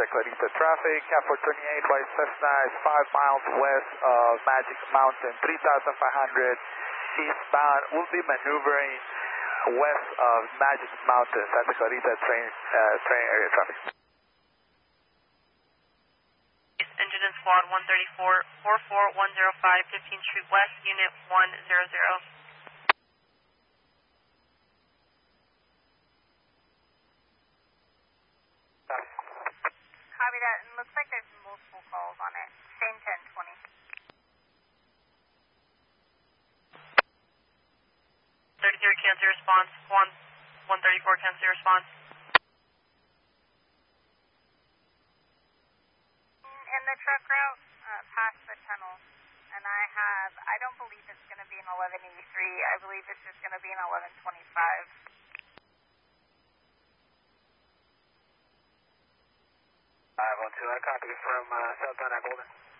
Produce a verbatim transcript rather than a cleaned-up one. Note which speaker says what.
Speaker 1: Santa Clarita traffic. Cat four twenty-eight White Cessna is five miles west of Magic Mountain, three thousand five hundred eastbound. We'll be maneuvering west of Magic Mountain, Santa Clarita train, uh, train area traffic.
Speaker 2: Engine in squad one thirty-four, four four one zero five, fifteenth Street West, unit one hundred.
Speaker 3: Copy that. It looks like there's multiple calls on it. Same ten twenty.
Speaker 2: thirty-three cancel response, one, one thirty-four cancel response.
Speaker 3: In the truck route, uh, past the tunnel, and I have, I don't believe it's going to be an eleven eighty-three. I believe it's just going to be an eleven twenty-five.
Speaker 4: five one two, I copy from uh, southbound at Golden.